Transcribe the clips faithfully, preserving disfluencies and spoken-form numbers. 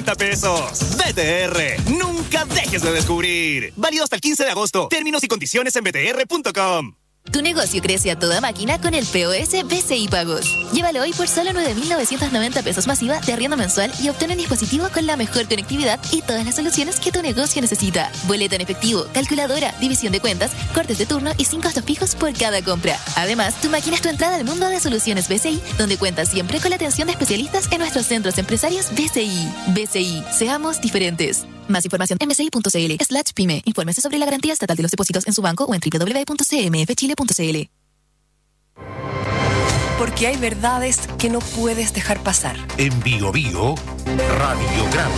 noventa pesos. B T R, nunca dejes de descubrir. Válido hasta el quince de agosto. Términos y condiciones en b t r punto com. Tu negocio crece a toda máquina con el P O S B C I Pagos. Llévalo hoy por solo nueve mil novecientos noventa pesos masiva de arriendo mensual y obtén un dispositivo con la mejor conectividad y todas las soluciones que tu negocio necesita. Boleta en efectivo, calculadora, división de cuentas, cortes de turno y sin costos fijos por cada compra. Además, tu máquina es tu entrada al mundo de soluciones B C I, donde cuentas siempre con la atención de especialistas en nuestros centros empresarios B C I. B C I, seamos diferentes. Más información en bci.cl slash pyme. Infórmese sobre la garantía estatal de los depósitos en su banco o en doble u doble u doble u punto c m f chile punto c l. Porque hay verdades que no puedes dejar pasar. En Bio Bio, Radiograma.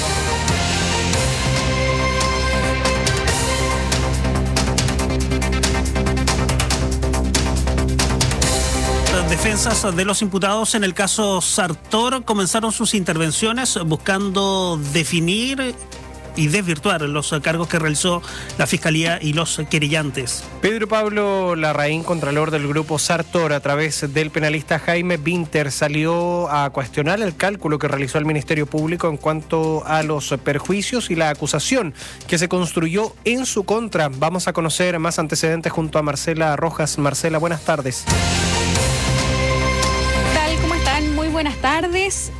Las defensas de los imputados en el caso Sartor comenzaron sus intervenciones buscando definir y desvirtuar los cargos que realizó la Fiscalía y los querellantes. Pedro Pablo Larraín, contralor del grupo Sartor, a través del penalista Jaime Vinter, salió a cuestionar el cálculo que realizó el Ministerio Público en cuanto a los perjuicios y la acusación que se construyó en su contra. Vamos a conocer más antecedentes junto a Marcela Rojas. Marcela, buenas tardes. ¿Qué tal? ¿Cómo están? Muy buenas tardes.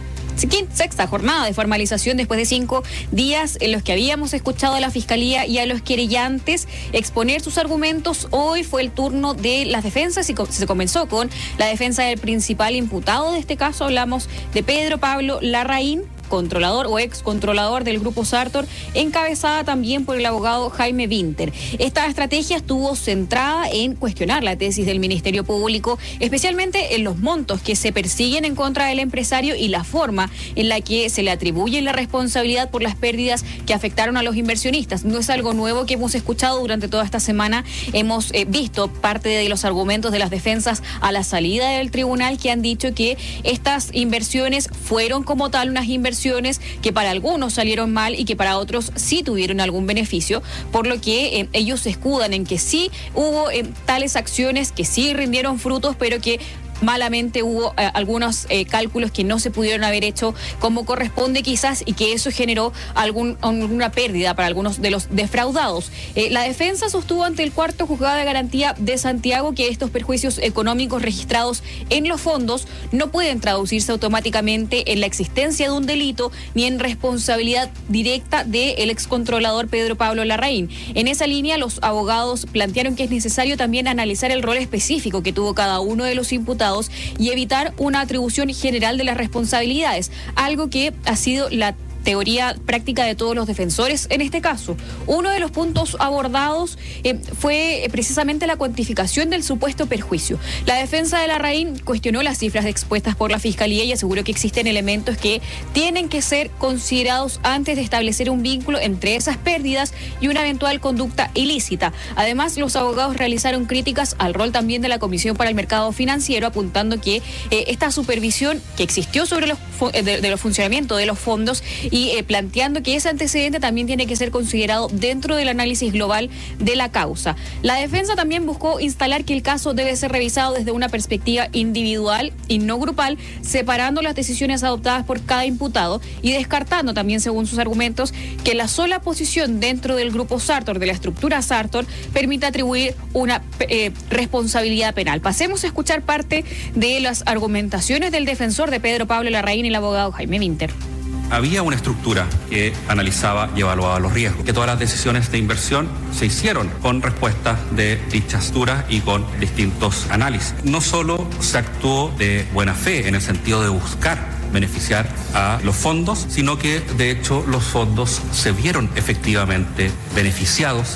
Sexta jornada de formalización después de cinco días en los que habíamos escuchado a la Fiscalía y a los querellantes exponer sus argumentos. Hoy fue el turno de las defensas y se comenzó con la defensa del principal imputado de este caso. Hablamos de Pedro Pablo Larraín, controlador o ex controlador del grupo Sartor, encabezada también por el abogado Jaime Vinter. Esta estrategia estuvo centrada en cuestionar la tesis del Ministerio Público, especialmente en los montos que se persiguen en contra del empresario y la forma en la que se le atribuye la responsabilidad por las pérdidas que afectaron a los inversionistas. No es algo nuevo que hemos escuchado durante toda esta semana. Hemos eh, visto parte de los argumentos de las defensas a la salida del tribunal, que han dicho que estas inversiones fueron como tal unas inversiones que para algunos salieron mal y que para otros sí tuvieron algún beneficio, por lo que eh, ellos se escudan en que sí hubo eh, tales acciones que sí rindieron frutos, pero que malamente hubo eh, algunos eh, cálculos que no se pudieron haber hecho como corresponde quizás, y que eso generó algún, alguna pérdida para algunos de los defraudados. Eh, la defensa sostuvo ante el cuarto juzgado de garantía de Santiago que estos perjuicios económicos registrados en los fondos no pueden traducirse automáticamente en la existencia de un delito ni en responsabilidad directa del excontrolador Pedro Pablo Larraín. En esa línea, los abogados plantearon que es necesario también analizar el rol específico que tuvo cada uno de los imputados y evitar una atribución general de las responsabilidades, algo que ha sido la teoría práctica de todos los defensores en este caso. Uno de los puntos abordados eh, fue precisamente la cuantificación del supuesto perjuicio. La defensa de Larraín cuestionó las cifras expuestas por la Fiscalía y aseguró que existen elementos que tienen que ser considerados antes de establecer un vínculo entre esas pérdidas y una eventual conducta ilícita. Además, los abogados realizaron críticas al rol también de la Comisión para el Mercado Financiero, apuntando que eh, esta supervisión que existió sobre los de, de los funcionamientos de los fondos y eh, planteando que ese antecedente también tiene que ser considerado dentro del análisis global de la causa. La defensa también buscó instalar que el caso debe ser revisado desde una perspectiva individual y no grupal, separando las decisiones adoptadas por cada imputado y descartando también, según sus argumentos, que la sola posición dentro del grupo Sartor, de la estructura Sartor, permite atribuir una eh, responsabilidad penal. Pasemos a escuchar parte de las argumentaciones del defensor de Pedro Pablo Larraín y el abogado Jaime Vinter. Había una estructura que analizaba y evaluaba los riesgos, que todas las decisiones de inversión se hicieron con respuestas de dicha estructura y con distintos análisis. No solo se actuó de buena fe en el sentido de buscar beneficiar a los fondos, sino que de hecho los fondos se vieron efectivamente beneficiados.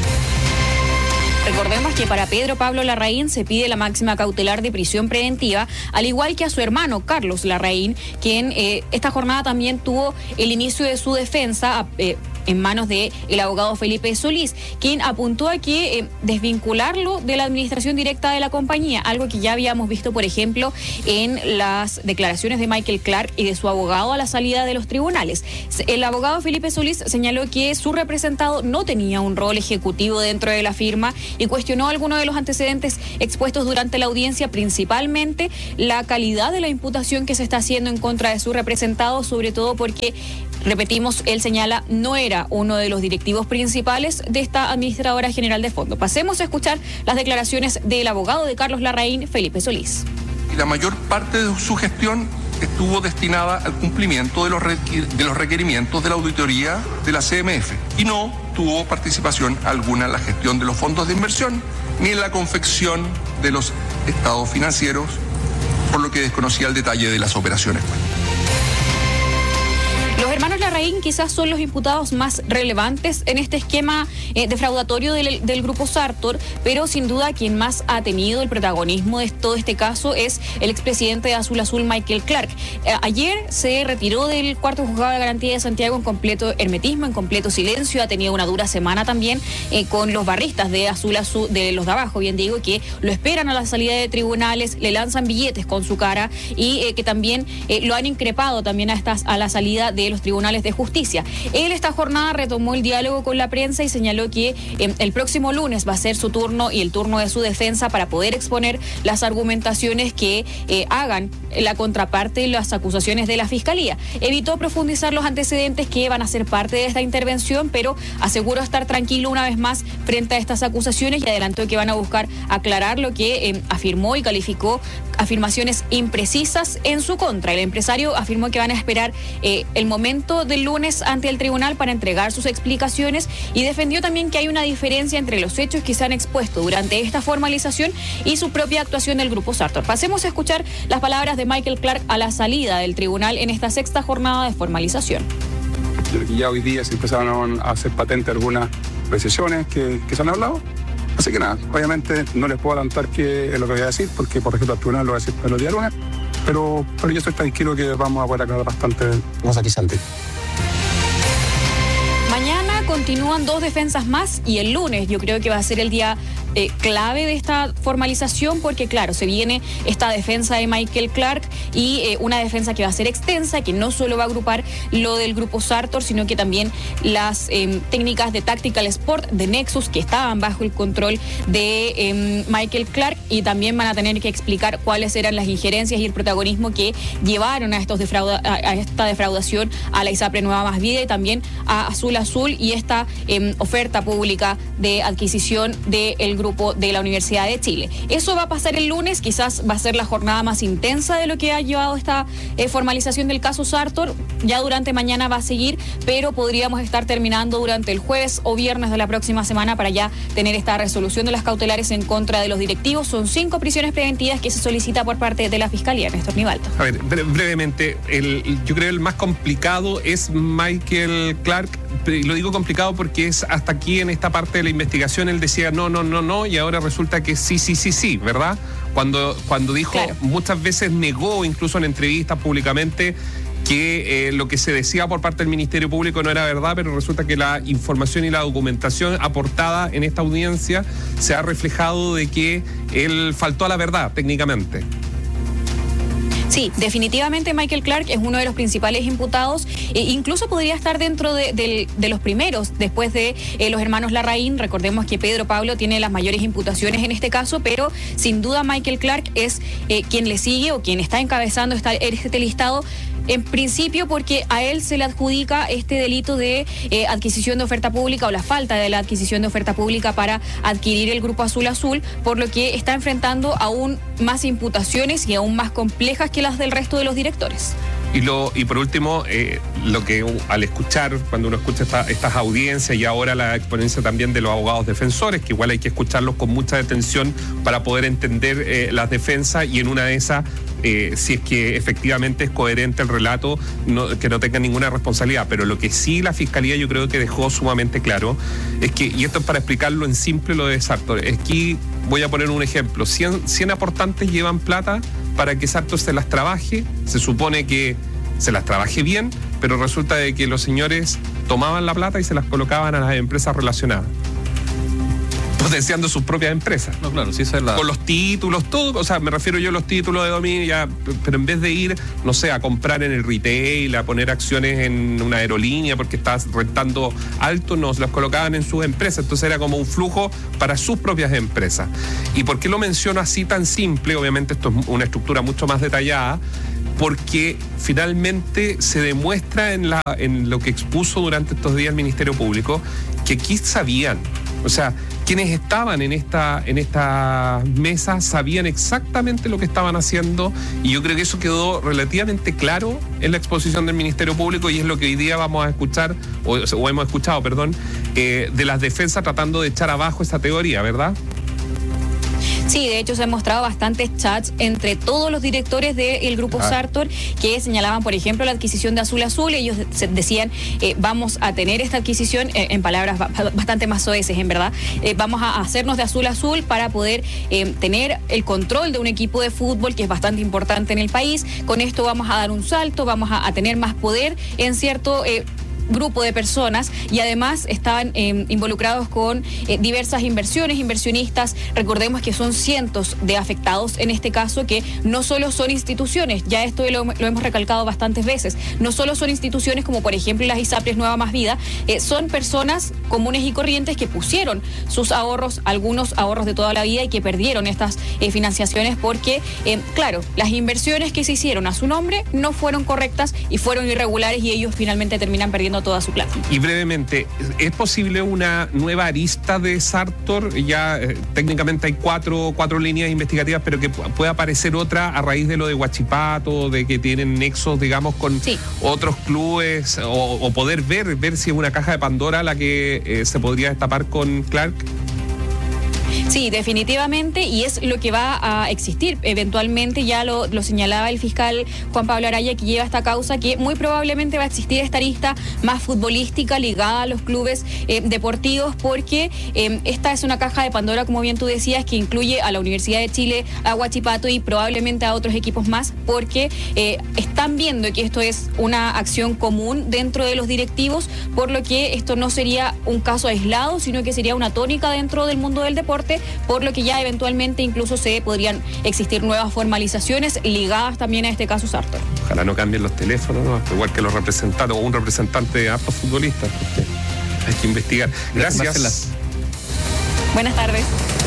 Recordemos que para Pedro Pablo Larraín se pide la máxima cautelar de prisión preventiva, al igual que a su hermano Carlos Larraín, quien eh, esta jornada también tuvo el inicio de su defensa, eh, en manos del abogado Felipe Solís, quien apuntó a que eh, desvincularlo de la administración directa de la compañía, algo que ya habíamos visto, por ejemplo, en las declaraciones de Michael Clark y de su abogado a la salida de los tribunales. El abogado Felipe Solís señaló que su representado no tenía un rol ejecutivo dentro de la firma y cuestionó algunos de los antecedentes expuestos durante la audiencia, principalmente la calidad de la imputación que se está haciendo en contra de su representado, sobre todo porque, repetimos, él señala, no era uno de los directivos principales de esta administradora general de fondo. Pasemos a escuchar las declaraciones del abogado de Carlos Larraín, Felipe Solís. Y la mayor parte de su gestión estuvo destinada al cumplimiento de los, de los requerimientos de la auditoría de la C M F y no tuvo participación alguna en la gestión de los fondos de inversión ni en la confección de los estados financieros, por lo que desconocía el detalle de las operaciones. Los hermanos Larraín quizás son los imputados más relevantes en este esquema eh, defraudatorio del, del grupo Sartor, pero sin duda quien más ha tenido el protagonismo de todo este caso es el expresidente de Azul Azul, Michael Clark. Eh, ayer se retiró del cuarto juzgado de garantía de Santiago en completo hermetismo, en completo silencio. Ha tenido una dura semana también eh, con los barristas de Azul Azul, de los de abajo, bien digo, que lo esperan a la salida de tribunales, le lanzan billetes con su cara y eh, que también eh, lo han increpado también a, estas, a la salida de los tribunales de justicia. Él esta jornada retomó el diálogo con la prensa y señaló que eh, el próximo lunes va a ser su turno y el turno de su defensa para poder exponer las argumentaciones que eh, hagan la contraparte y las acusaciones de la Fiscalía. Evitó profundizar los antecedentes que van a ser parte de esta intervención, pero aseguró estar tranquilo una vez más frente a estas acusaciones y adelantó que van a buscar aclarar lo que eh, afirmó y calificó afirmaciones imprecisas en su contra. El empresario afirmó que van a esperar eh, el momento del lunes ante el tribunal para entregar sus explicaciones y defendió también que hay una diferencia entre los hechos que se han expuesto durante esta formalización y su propia actuación del grupo Sartor. Pasemos a escuchar las palabras de Michael Clark a la salida del tribunal en esta sexta jornada de formalización. Yo creo que ya hoy día se empezaron a hacer patente algunas precisiones que, que se han hablado. Así que nada, obviamente no les puedo adelantar qué es lo que voy a decir, porque por respeto al tribunal lo voy a decir para los días lunes, pero, pero yo estoy tranquilo que vamos a poder aclarar bastante cosas aquí antes. Mañana continúan dos defensas más y el lunes yo creo que va a ser el día eh, clave de esta formalización porque claro, se viene esta defensa de Michael Clark y eh, una defensa que va a ser extensa, que no solo va a agrupar lo del grupo Sartor, sino que también las eh, técnicas de Tactical Sport, de Nexus, que estaban bajo el control de eh, Michael Clark y también van a tener que explicar cuáles eran las injerencias y el protagonismo que llevaron a, estos defrauda a, a esta defraudación a la ISAPRE Nueva Más Vida y también a Azul Azul y esta eh, oferta pública de adquisición del grupo de la Universidad de Chile. Eso va a pasar el lunes, quizás va a ser la jornada más intensa de lo que ha llevado esta eh, formalización del caso Sartor. Ya durante mañana va a seguir, pero podríamos estar terminando durante el jueves o viernes de la próxima semana para ya tener esta resolución de las cautelares en contra de los directivos. Son cinco prisiones preventivas que se solicita por parte de la Fiscalía, Néstor Nivaldo. A ver, bre brevemente, el, yo creo el más complicado es Michael Clark. Lo digo complicado porque es hasta aquí en esta parte de la investigación él decía no, no, no, no y ahora resulta que sí, sí, sí, sí, ¿verdad? Cuando, cuando dijo, claro, muchas veces negó incluso en entrevistas públicamente que eh, lo que se decía por parte del Ministerio Público no era verdad, pero resulta que la información y la documentación aportada en esta audiencia se ha reflejado de que él faltó a la verdad técnicamente. Sí, definitivamente Michael Clark es uno de los principales imputados, e incluso podría estar dentro de, de, de los primeros, después de eh, los hermanos Larraín. Recordemos que Pedro Pablo tiene las mayores imputaciones en este caso, pero sin duda Michael Clark es eh, quien le sigue o quien está encabezando esta, este listado. En principio porque a él se le adjudica este delito de eh, adquisición de oferta pública o la falta de la adquisición de oferta pública para adquirir el grupo Azul Azul, por lo que está enfrentando aún más imputaciones y aún más complejas que las del resto de los directores. Y, lo, y por último, eh, lo que al escuchar, cuando uno escucha esta, estas audiencias y ahora la exponencia también de los abogados defensores, que igual hay que escucharlos con mucha atención para poder entender eh, las defensas y en una de esas, eh, si es que efectivamente es coherente el relato, no, que no tenga ninguna responsabilidad. Pero lo que sí la Fiscalía yo creo que dejó sumamente claro es que, y esto es para explicarlo en simple lo de Sartor, es que voy a poner un ejemplo, cien, cien aportantes llevan plata para que Sartor se las trabaje, se supone que se las trabaje bien, pero resulta de que los señores tomaban la plata y se las colocaban a las empresas relacionadas, potenciando sus propias empresas. No, claro, sí, esa es la... Con los títulos, todo, o sea, me refiero yo a los títulos de dominio, ya, pero en vez de ir, no sé, a comprar en el retail, a poner acciones en una aerolínea porque estás rentando alto, no, se las colocaban en sus empresas, entonces era como un flujo para sus propias empresas. ¿Y por qué lo menciono así tan simple? Obviamente esto es una estructura mucho más detallada, porque finalmente se demuestra en, la, en lo que expuso durante estos días el Ministerio Público, que aquí sabían, o sea, quienes estaban en esta, en esta mesa sabían exactamente lo que estaban haciendo, y yo creo que eso quedó relativamente claro en la exposición del Ministerio Público, y es lo que hoy día vamos a escuchar, o, o hemos escuchado, perdón, eh, de las defensas tratando de echar abajo esa teoría, ¿verdad? Sí, de hecho se han mostrado bastantes chats entre todos los directores del grupo ah. Sartor, que señalaban, por ejemplo, la adquisición de Azul Azul. Ellos decían, eh, vamos a tener esta adquisición, eh, en palabras bastante más soeces, en verdad, eh, vamos a hacernos de Azul Azul para poder eh, tener el control de un equipo de fútbol que es bastante importante en el país. Con esto vamos a dar un salto, vamos a, a tener más poder en cierto... Eh, grupo de personas, y además estaban eh, involucrados con eh, diversas inversiones, inversionistas. Recordemos que son cientos de afectados en este caso, que no solo son instituciones, ya esto lo, lo hemos recalcado bastantes veces, no solo son instituciones como por ejemplo las ISAPRES Nueva Más Vida, eh, son personas comunes y corrientes que pusieron sus ahorros, algunos ahorros de toda la vida, y que perdieron estas eh, financiaciones porque, eh, claro, las inversiones que se hicieron a su nombre no fueron correctas y fueron irregulares, y ellos finalmente terminan perdiendo toda su plata. Y brevemente, ¿es posible una nueva arista de Sartor? Ya eh, técnicamente hay cuatro, cuatro líneas investigativas, pero que pueda aparecer otra a raíz de lo de Huachipato, de que tienen nexos, digamos, con sí. otros clubes, o, o poder ver, ver si es una caja de Pandora la que eh, se podría destapar con Clark. Sí, definitivamente, y es lo que va a existir eventualmente. Ya lo, lo señalaba el fiscal Juan Pablo Araya, que lleva esta causa, que muy probablemente va a existir esta lista más futbolística ligada a los clubes eh, deportivos, porque eh, esta es una caja de Pandora, como bien tú decías, que incluye a la Universidad de Chile, a Huachipato y probablemente a otros equipos más, porque eh, están viendo que esto es una acción común dentro de los directivos, por lo que esto no sería un caso aislado, sino que sería una tónica dentro del mundo del deporte, por lo que ya eventualmente incluso se podrían existir nuevas formalizaciones ligadas también a este caso Sartor. Ojalá no cambien los teléfonos, ¿no? Igual que los representantes o un representante de aptos futbolistas, porque hay que investigar. Gracias. Gracias. Buenas tardes.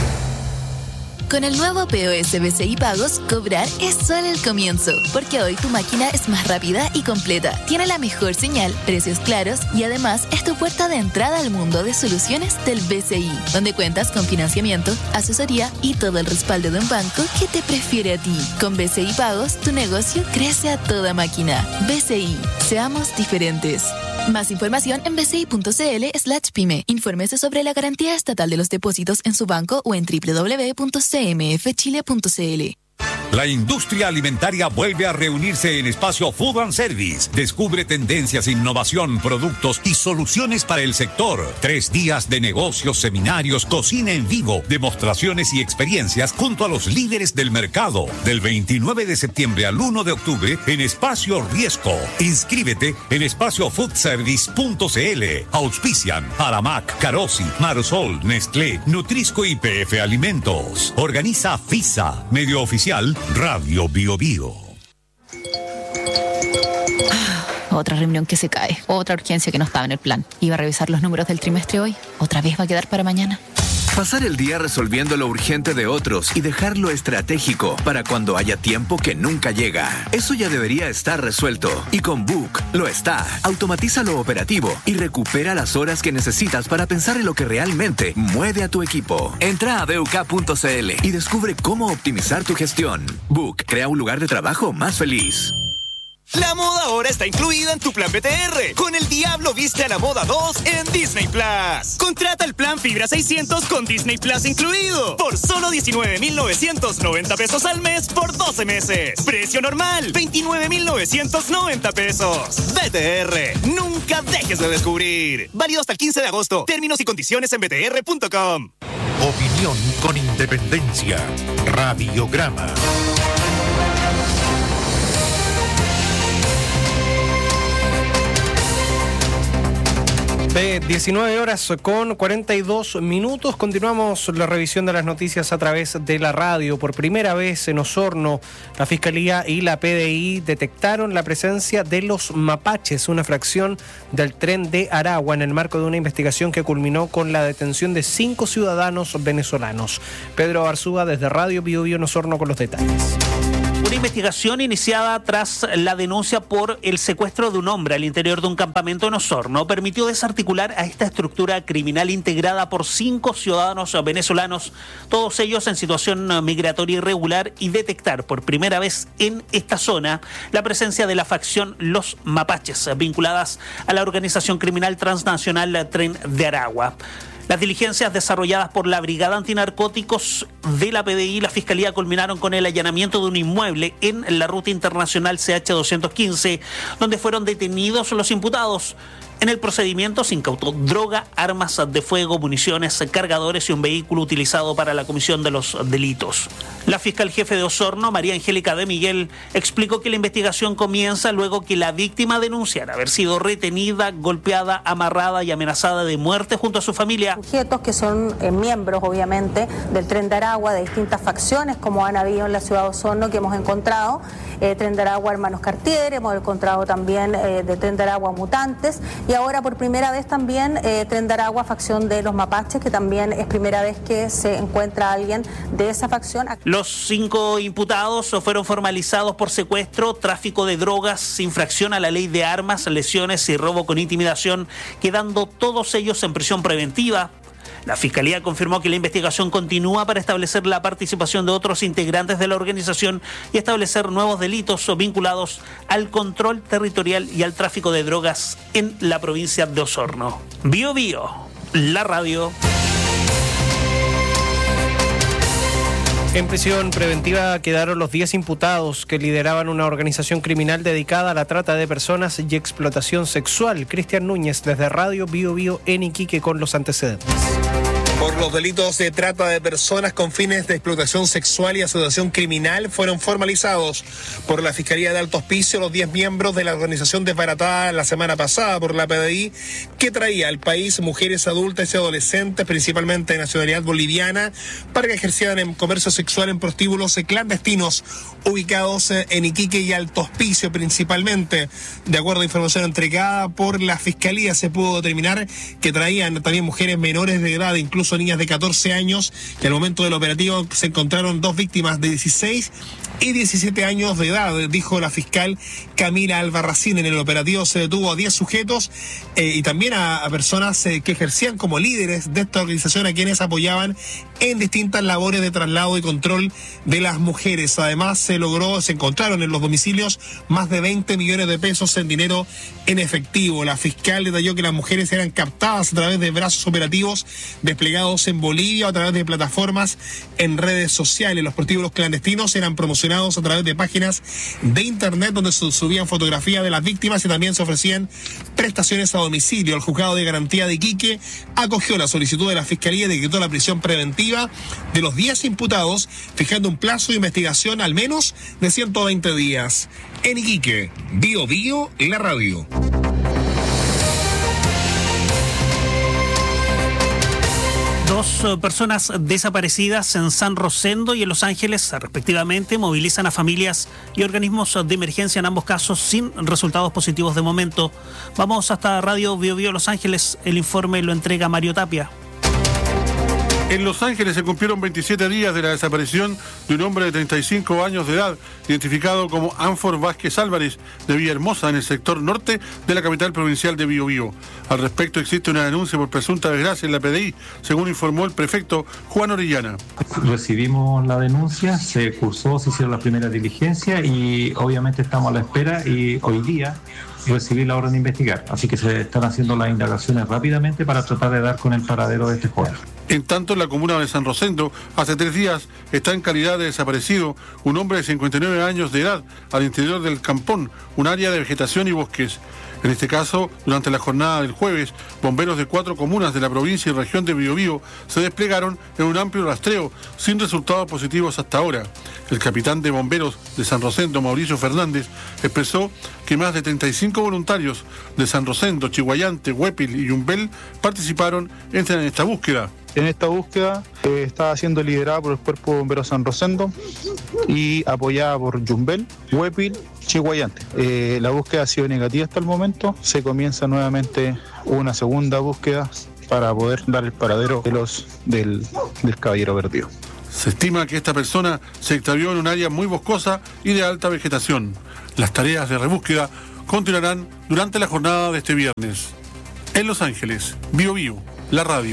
Con el nuevo P O S B C I Pagos, cobrar es solo el comienzo, porque hoy tu máquina es más rápida y completa, tiene la mejor señal, precios claros y además es tu puerta de entrada al mundo de soluciones del B C I, donde cuentas con financiamiento, asesoría y todo el respaldo de un banco que te prefiere a ti. Con B C I Pagos, tu negocio crece a toda máquina. B C I, seamos diferentes. Más información en bci.cl slash pyme. Infórmese sobre la garantía estatal de los depósitos en su banco o en doble u doble u doble u punto c m f chile punto c l. La industria alimentaria vuelve a reunirse en Espacio Food and Service. Descubre tendencias, innovación, productos y soluciones para el sector. Tres días de negocios, seminarios, cocina en vivo, demostraciones y experiencias junto a los líderes del mercado. Del veintinueve de septiembre al uno de octubre en Espacio Riesco. Inscríbete en espacio food service punto c l. Auspician Aramac, Carosi, Marsol, Nestlé, Nutrisco y P F Alimentos. Organiza FISA, medio oficial Radio Bio Bio. Otra reunión que se cae, otra urgencia que no estaba en el plan. Iba a revisar los números del trimestre hoy, otra vez va a quedar para mañana. Pasar el día resolviendo lo urgente de otros y dejar lo estratégico para cuando haya tiempo que nunca llega. Eso ya debería estar resuelto. Y con Book lo está. Automatiza lo operativo y recupera las horas que necesitas para pensar en lo que realmente mueve a tu equipo. Entra a b u k punto c l y descubre cómo optimizar tu gestión. Book crea un lugar de trabajo más feliz. La moda ahora está incluida en tu plan B T R. Con el Diablo viste a la moda dos en Disney Plus. Contrata el plan Fibra seiscientos con Disney Plus incluido. Por solo diecinueve mil novecientos noventa pesos al mes por doce meses. Precio normal, veintinueve mil novecientos noventa pesos. B T R, nunca dejes de descubrir. Válido hasta el quince de agosto. Términos y condiciones en b t r punto com. Opinión con independencia. Radiograma. De diecinueve horas con cuarenta y dos minutos, continuamos la revisión de las noticias a través de la radio. Por primera vez en Osorno, la Fiscalía y la P D I detectaron la presencia de los mapaches, una fracción del tren de Aragua, en el marco de una investigación que culminó con la detención de cinco ciudadanos venezolanos. Pedro Arzúa desde Radio Bio Bio en Osorno con los detalles. Una investigación iniciada tras la denuncia por el secuestro de un hombre al interior de un campamento en Osorno permitió desarticular a esta estructura criminal integrada por cinco ciudadanos venezolanos, todos ellos en situación migratoria irregular, y detectar por primera vez en esta zona la presencia de la facción Los Mapaches, vinculadas a la organización criminal transnacional Tren de Aragua. Las diligencias desarrolladas por la Brigada Antinarcóticos de la P D I y la Fiscalía culminaron con el allanamiento de un inmueble en la ruta internacional C H doscientos quince, donde fueron detenidos los imputados. En el procedimiento se incautó droga, armas de fuego, municiones, cargadores y un vehículo utilizado para la comisión de los delitos. La fiscal jefe de Osorno, María Angélica de Miguel, explicó que la investigación comienza luego que la víctima denunciara haber sido retenida, golpeada, amarrada y amenazada de muerte junto a su familia. Sujetos que son eh, miembros, obviamente, del Tren de Aragua, de distintas facciones, como han habido en la ciudad de Osorno, que hemos encontrado. Eh, Tren de Aragua Hermanos Cartier, hemos encontrado también eh, de Tren de Aragua Mutantes, y ahora por primera vez también eh, Tren de Aragua, facción de los Mapaches, que también es primera vez que se encuentra alguien de esa facción. Los cinco imputados fueron formalizados por secuestro, tráfico de drogas, infracción a la ley de armas, lesiones y robo con intimidación, quedando todos ellos en prisión preventiva. La Fiscalía confirmó que la investigación continúa para establecer la participación de otros integrantes de la organización y establecer nuevos delitos vinculados al control territorial y al tráfico de drogas en la provincia de Osorno. Bio Bio, la radio. En prisión preventiva quedaron los diez imputados que lideraban una organización criminal dedicada a la trata de personas y explotación sexual. Cristian Núñez desde Radio Bio Bio en Iquique con los antecedentes. Por los delitos de trata de personas con fines de explotación sexual y asociación criminal fueron formalizados por la Fiscalía de Alto Hospicio los diez miembros de la organización desbaratada la semana pasada por la P D I, que traía al país mujeres adultas y adolescentes, principalmente de nacionalidad boliviana, para que ejercieran en comercio sexual en prostíbulos clandestinos ubicados en Iquique y Alto Hospicio principalmente. De acuerdo a información entregada por la Fiscalía, se pudo determinar que traían también mujeres menores de edad, incluso niñas de catorce años, que al momento del operativo se encontraron dos víctimas de dieciséis y diecisiete años de edad, dijo la fiscal Camila Albarracín. En el operativo se detuvo a diez sujetos eh, y también a, a personas eh, que ejercían como líderes de esta organización, a quienes apoyaban en distintas labores de traslado y control de las mujeres. Además, se logró, se encontraron en los domicilios más de veinte millones de pesos en dinero en efectivo. La fiscal detalló que las mujeres eran captadas a través de brazos operativos desplegados en Bolivia o a través de plataformas en redes sociales. Los prostíbulos clandestinos eran promocionados a través de páginas de internet donde se subían fotografías de las víctimas y también se ofrecían prestaciones a domicilio. El juzgado de garantía de Iquique acogió la solicitud de la Fiscalía y decretó la prisión preventiva de los diez imputados, fijando un plazo de investigación al menos de ciento veinte días. En Iquique, Bio Bio, la radio. Dos personas desaparecidas en San Rosendo y en Los Ángeles, respectivamente, movilizan a familias y organismos de emergencia, en ambos casos sin resultados positivos de momento. Vamos hasta Radio Bio Bio Los Ángeles. El informe lo entrega Mario Tapia. En Los Ángeles se cumplieron veintisiete días de la desaparición de un hombre de treinta y cinco años de edad, identificado como Ánfor Vázquez Álvarez, de Villahermosa, en el sector norte de la capital provincial de Biobío. Al respecto, existe una denuncia por presunta desgracia en la P D I, según informó el prefecto Juan Orellana. Recibimos la denuncia, se cursó, se hicieron las primeras diligencias y obviamente estamos a la espera y hoy día recibir la orden de investigar. Así que se están haciendo las indagaciones rápidamente para tratar de dar con el paradero de este joven. En tanto, en la comuna de San Rosendo, hace tres días está en calidad de desaparecido un hombre de cincuenta y nueve años de edad al interior del Campón, un área de vegetación y bosques. En este caso, durante la jornada del jueves, bomberos de cuatro comunas de la provincia y región de Biobío se desplegaron en un amplio rastreo, sin resultados positivos hasta ahora. El capitán de bomberos de San Rosendo, Mauricio Fernández, expresó que más de treinta y cinco Cinco voluntarios de San Rosendo, Chiguayante, Huépil y Yumbel participaron en esta búsqueda. En esta búsqueda eh, está siendo liderada por el Cuerpo de Bomberos San Rosendo y apoyada por Yumbel, Huépil, Chiguayante. Eh, la búsqueda ha sido negativa hasta el momento. Se comienza nuevamente una segunda búsqueda para poder dar el paradero de los, del, del caballero perdido. Se estima que esta persona se extravió en un área muy boscosa y de alta vegetación. Las tareas de rebúsqueda continuarán durante la jornada de este viernes. En Los Ángeles, Bio Bio, la radio.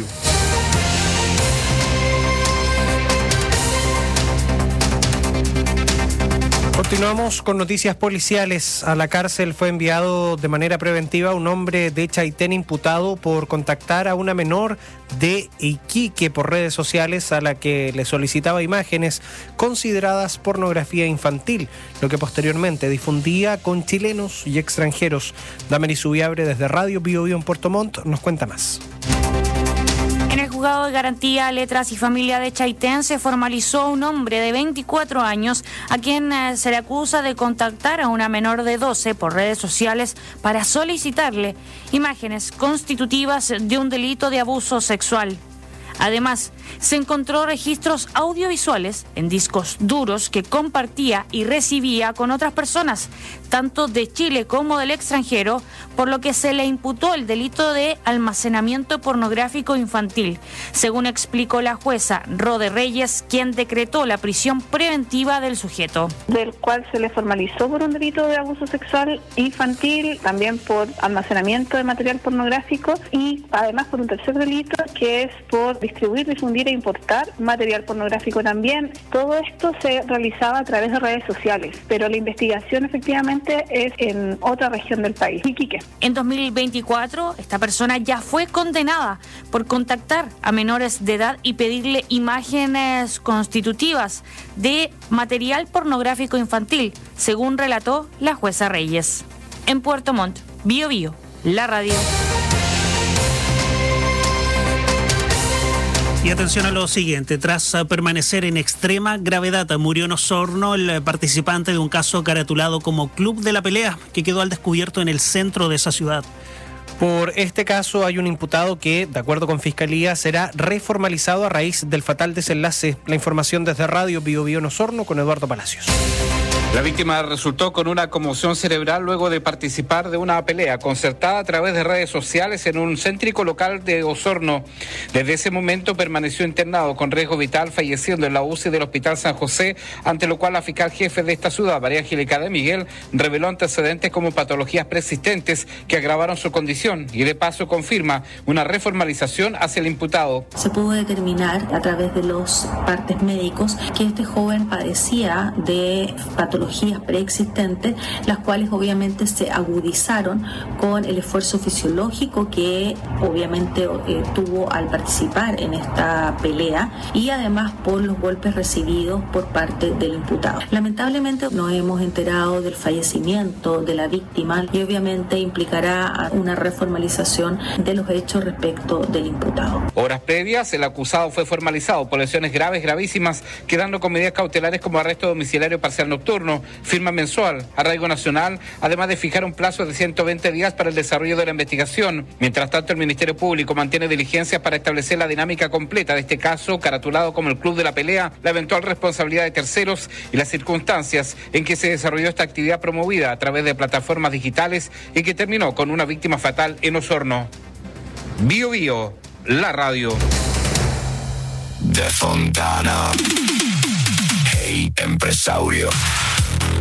Continuamos con noticias policiales. A la cárcel fue enviado de manera preventiva un hombre de Chaitén imputado por contactar a una menor de Iquique por redes sociales a la que le solicitaba imágenes consideradas pornografía infantil, lo que posteriormente difundía con chilenos y extranjeros. Damaris Ubiabre desde Radio Bio Bio en Puerto Montt nos cuenta más. En el juzgado de garantía, letras y familia de Chaitén se formalizó un hombre de veinticuatro años a quien eh, se le acusa de contactar a una menor de doce por redes sociales para solicitarle imágenes constitutivas de un delito de abuso sexual. Además, se encontró registros audiovisuales en discos duros que compartía y recibía con otras personas, tanto de Chile como del extranjero, por lo que se le imputó el delito de almacenamiento pornográfico infantil, según explicó la jueza Rode Reyes, quien decretó la prisión preventiva del sujeto. Del cual se le formalizó por un delito de abuso sexual infantil, también por almacenamiento de material pornográfico y además por un tercer delito que es por distribuir, difundir e importar material pornográfico también. Todo esto se realizaba a través de redes sociales, pero la investigación efectivamente es en otra región del país, Iquique. En dos mil veinticuatro, esta persona ya fue condenada por contactar a menores de edad y pedirle imágenes constitutivas de material pornográfico infantil, según relató la jueza Reyes. En Puerto Montt, Bio Bio, la radio. Y atención a lo siguiente, tras permanecer en extrema gravedad, murió en Osorno el participante de un caso caratulado como Club de la Pelea, que quedó al descubierto en el centro de esa ciudad. Por este caso hay un imputado que, de acuerdo con Fiscalía, será reformalizado a raíz del fatal desenlace. La información desde Radio Bio Bio en Osorno con Eduardo Palacios. La víctima resultó con una conmoción cerebral luego de participar de una pelea concertada a través de redes sociales en un céntrico local de Osorno. Desde ese momento permaneció internado con riesgo vital, falleciendo en la U C I del Hospital San José, ante lo cual la fiscal jefe de esta ciudad, María Angélica de Miguel, reveló antecedentes como patologías persistentes que agravaron su condición y de paso confirma una reformalización hacia el imputado. Se pudo determinar a través de los partes médicos que este joven padecía de patologías preexistentes, las cuales obviamente se agudizaron con el esfuerzo fisiológico que obviamente eh, tuvo al participar en esta pelea y además por los golpes recibidos por parte del imputado. Lamentablemente nos hemos enterado del fallecimiento de la víctima y obviamente implicará una reformalización de los hechos respecto del imputado. Horas previas, el acusado fue formalizado por lesiones graves, gravísimas, quedando con medidas cautelares como arresto domiciliario parcial nocturno, firma mensual, arraigo nacional, además de fijar un plazo de ciento veinte días para el desarrollo de la investigación. Mientras tanto, el Ministerio Público mantiene diligencias para establecer la dinámica completa de este caso, caratulado como el Club de la Pelea, la eventual responsabilidad de terceros y las circunstancias en que se desarrolló esta actividad promovida a través de plataformas digitales y que terminó con una víctima fatal en Osorno. Bio Bio, la radio. De Fontana. Hey, empresario.